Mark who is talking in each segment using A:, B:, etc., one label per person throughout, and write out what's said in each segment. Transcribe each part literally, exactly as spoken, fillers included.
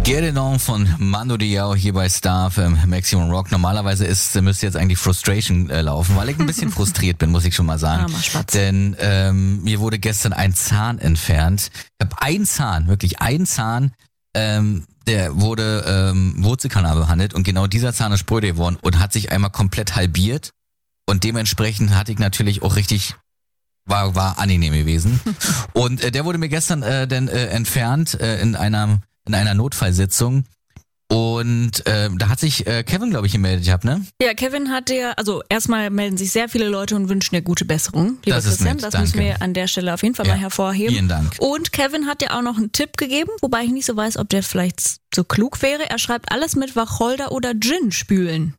A: Get It On von Mando Diao hier bei Star F M Maximum Rock. Normalerweise ist, müsste jetzt eigentlich Frustration äh, laufen, weil ich ein bisschen frustriert bin, muss ich schon mal sagen.
B: Armer Spatz.
A: Denn ähm, mir wurde gestern ein Zahn entfernt. Ich habe einen Zahn, wirklich einen Zahn, ähm, der wurde ähm, Wurzelkanal behandelt und genau dieser Zahn ist spröde geworden und hat sich einmal komplett halbiert und dementsprechend hatte ich natürlich auch richtig war war angenehm gewesen. Und äh, der wurde mir gestern äh, dann äh, entfernt äh, in einer in einer Notfallsitzung. Und äh, da hat sich äh, Kevin, glaube ich, gemeldet gehabt, ne?
B: Ja, Kevin hat dir, also erstmal melden sich sehr viele Leute und wünschen dir gute Besserung, lieber
A: Das ist
B: Christian.
A: nett,
B: das
A: danke.
B: müssen wir an der Stelle auf jeden Fall
A: Ja,
B: mal hervorheben.
A: vielen Dank.
B: Und Kevin hat dir auch noch einen Tipp gegeben, wobei ich nicht so weiß, ob der vielleicht so klug wäre. Er schreibt, alles mit Wacholder oder Gin spülen.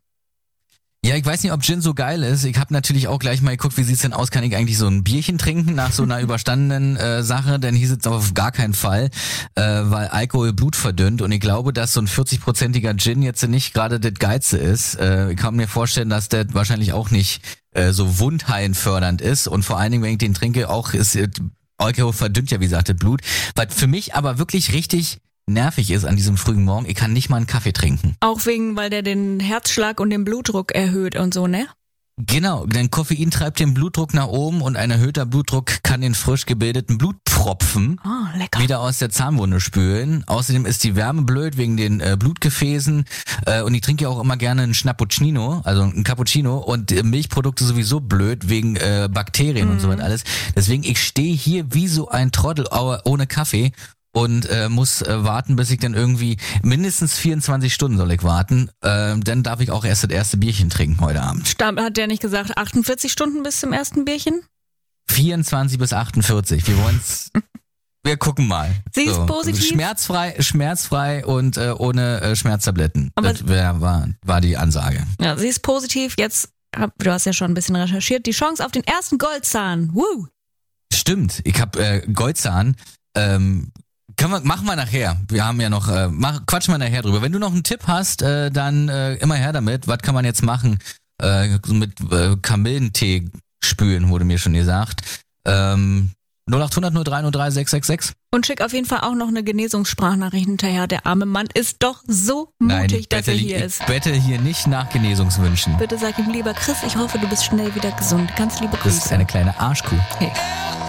A: Ja, ich weiß nicht, ob Gin so geil ist. Ich habe natürlich auch gleich mal geguckt, wie sieht's denn aus? Kann ich eigentlich so ein Bierchen trinken nach so einer überstandenen äh, Sache? Denn hieß es auf gar keinen Fall, äh, weil Alkohol Blut verdünnt. Und ich glaube, dass so ein vierzig-prozentiger Gin jetzt nicht gerade das Geilste ist. Äh, ich kann mir vorstellen, dass der wahrscheinlich auch nicht äh, so wundheilfördernd ist. Und vor allen Dingen, wenn ich den trinke, auch ist äh, Alkohol verdünnt ja, wie gesagt, das Blut. Was für mich aber wirklich richtig nervig ist an diesem frühen Morgen, ich kann nicht mal einen Kaffee trinken.
B: Auch wegen, weil der den Herzschlag und den Blutdruck erhöht und so, ne?
A: Genau, denn Koffein treibt den Blutdruck nach oben und ein erhöhter Blutdruck kann den frisch gebildeten Blutpfropfen
B: Oh, lecker.
A: wieder aus der Zahnwunde spülen. Außerdem ist die Wärme blöd wegen den äh, Blutgefäßen äh, und ich trinke ja auch immer gerne einen Schnappuccino, also einen Cappuccino und äh, Milchprodukte sowieso blöd wegen äh, Bakterien
B: Mhm.
A: und so weiter alles. Deswegen, ich stehe hier wie so ein Trottel au- ohne Kaffee. Und äh, muss äh, warten, bis ich dann irgendwie, mindestens vierundzwanzig Stunden soll ich warten, äh, dann darf ich auch erst das erste Bierchen trinken heute Abend.
B: Stamm, hat der nicht gesagt, achtundvierzig Stunden bis zum ersten Bierchen?
A: vierundzwanzig bis achtundvierzig, wir wollen's, wir gucken mal.
B: Sie ist positiv.
A: Schmerzfrei, schmerzfrei und äh, ohne äh, Schmerztabletten.
B: Aber-
A: das wär, war, war die Ansage.
B: Ja, sie ist positiv. Jetzt, hab- du hast ja schon ein bisschen recherchiert, die Chance auf den ersten Goldzahn. Woo!
A: Stimmt, ich hab äh, Goldzahn, ähm, Können wir, machen wir nachher. Wir haben ja noch, äh, mach, quatschen wir nachher drüber. Wenn du noch einen Tipp hast, äh, dann äh, immer her damit. Was kann man jetzt machen? Äh, so mit äh, Kamillentee spülen, wurde mir schon gesagt. Ähm, null acht hundert null drei null drei sechs sechs sechs.
B: Und schick auf jeden Fall auch noch eine Genesungssprachnachricht hinterher. Der arme Mann ist doch so
A: Nein,
B: mutig,
A: ich
B: dass
A: bette,
B: er hier
A: ich
B: ist.
A: bette hier nicht nach Genesungswünschen.
B: Bitte sag ihm lieber, Chris, ich hoffe, du bist schnell wieder gesund. Ganz liebe
A: Das ist
B: Grüße.
A: eine kleine Arschkuh.
B: Hey.